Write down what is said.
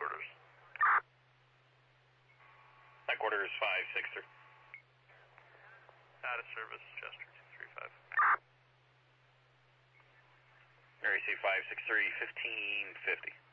headquarters. Headquarters 563. Out of service, Chester 235. Mary C 563, 1550.